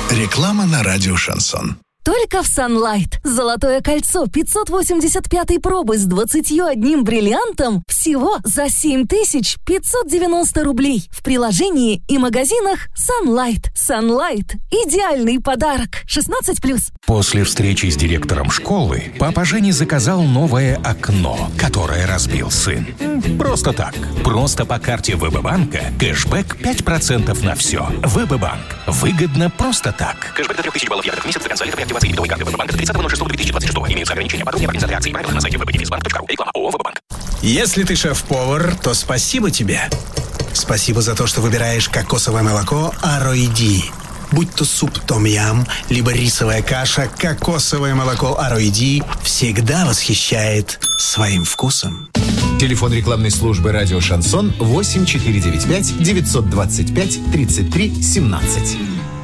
Реклама на радио «Шансон». Только в Sunlight. Золотое кольцо 585 пробы с 21 бриллиантом всего за 7590 рублей. В приложении и магазинах Sunlight. Sunlight – идеальный подарок. 16+. После встречи с директором школы папа Жени заказал новое окно, которое разбил сын. Просто так. Просто по карте ВБ-банка кэшбэк 5% на все. ВБ-банк. Выгодно просто так. Кэшбэк до 3000 баллов ядов в месяц за конца активации дебетовой карты ВБ-банка до 30.06.2026. Имеются ограничения. Подробнее по организации акции. Правила на сайте www.bank.ru. Реклама ООО «ВБ-банк». Если ты шеф-повар, то спасибо тебе. Спасибо за то, что выбираешь кокосовое молоко Ароиди. Будь то суп том-ям, либо рисовая каша, кокосовое молоко Ароиди всегда восхищает своим вкусом. Телефон рекламной службы «Радио Шансон» 8495 925 33 17.